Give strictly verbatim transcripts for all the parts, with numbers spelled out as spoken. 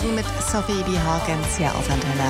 Morgen mit Sophie B. Hawkins hier auf Antenne.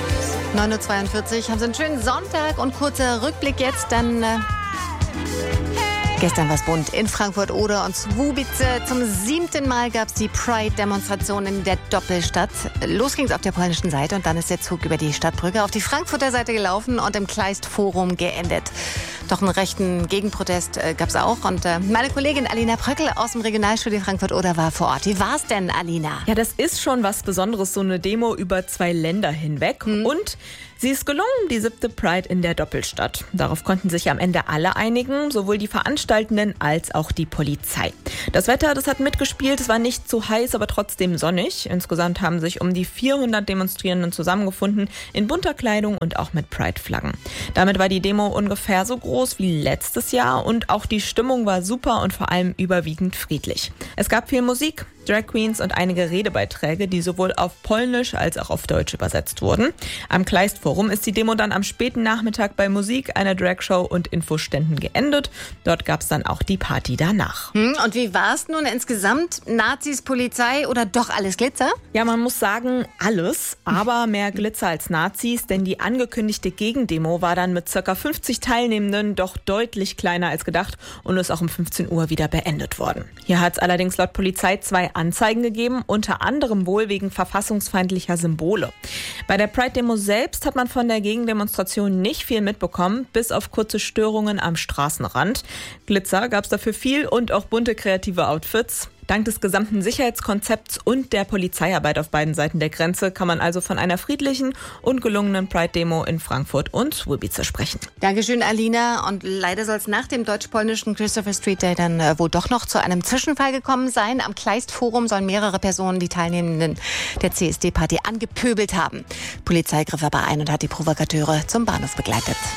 neun Uhr zweiundvierzig, haben Sie einen schönen Sonntag und kurzer Rückblick jetzt, dann... Äh Gestern war es bunt in Frankfurt-Oder und Słubice. Zum siebten Mal gab es die Pride-Demonstration in der Doppelstadt. Los ging es auf der polnischen Seite und dann ist der Zug über die Stadtbrücke auf die Frankfurter Seite gelaufen und im Kleist-Forum geendet. Doch einen rechten Gegenprotest äh, gab es auch. Und äh, meine Kollegin Alina Pröckel aus dem Regionalstudio Frankfurt-Oder war vor Ort. Wie war es denn, Alina? Ja, das ist schon was Besonderes, so eine Demo über zwei Länder hinweg. Hm. Und sie ist gelungen, die siebte Pride in der Doppelstadt. Darauf konnten sich am Ende alle einigen, sowohl die Veranstaltenden als auch die Polizei. Das Wetter, das hat mitgespielt. Es war nicht zu heiß, aber trotzdem sonnig. Insgesamt haben sich um die vierhundert Demonstrierenden zusammengefunden, in bunter Kleidung und auch mit Pride-Flaggen. Damit war die Demo ungefähr so groß wie letztes Jahr und auch die Stimmung war super und vor allem überwiegend friedlich. Es gab viel Musik, Drag Queens und einige Redebeiträge, die sowohl auf Polnisch als auch auf Deutsch übersetzt wurden. Am Kleist-Forum ist die Demo dann am späten Nachmittag bei Musik, einer Dragshow und Infoständen geendet. Dort gab es dann auch die Party danach. Hm, und wie war es nun insgesamt? Nazis, Polizei oder doch alles Glitzer? Ja, man muss sagen, alles, aber mehr Glitzer als Nazis, denn die angekündigte Gegendemo war dann mit ca. fünfzig Teilnehmenden doch deutlich kleiner als gedacht und ist auch um fünfzehn Uhr wieder beendet worden. Hier hat es allerdings laut Polizei zwei Anzeigen gegeben, unter anderem wohl wegen verfassungsfeindlicher Symbole. Bei der Pride-Demo selbst hat man von der Gegendemonstration nicht viel mitbekommen, bis auf kurze Störungen am Straßenrand. Glitzer gab es dafür viel und auch bunte kreative Outfits. Dank des gesamten Sicherheitskonzepts und der Polizeiarbeit auf beiden Seiten der Grenze kann man also von einer friedlichen und gelungenen Pride-Demo in Frankfurt und Słubice sprechen. Dankeschön, Alina. Und leider soll es nach dem deutsch-polnischen Christopher Street Day dann äh, wohl doch noch zu einem Zwischenfall gekommen sein. Am Kleist-Forum sollen mehrere Personen die Teilnehmenden der C S D-Party angepöbelt haben. Polizei griff aber ein und hat die Provokateure zum Bahnhof begleitet.